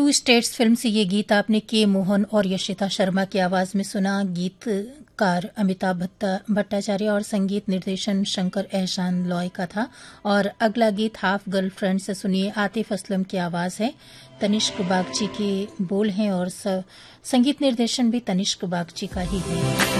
To states film से ये गीत आपने के मोहन और यशिता शर्मा की आवाज में सुना। गीतकार अमिताभ भट्टाचार्य और संगीत निर्देशन शंकर एहसान लॉय का था। और अगला गीत हाफ गर्लफ्रेंड से सुनिए, आतिफ असलम की आवाज है, तनिष्क बागची के बोल हैं और संगीत निर्देशन भी तनिष्क बागची का ही है।